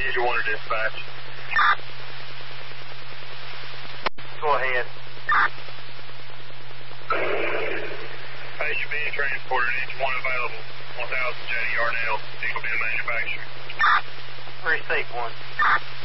User 1 to dispatch. Go ahead. Patient being transported, each one available. 1000 J. Yarnell, Eagle Bend Manufacturing. Receive 1.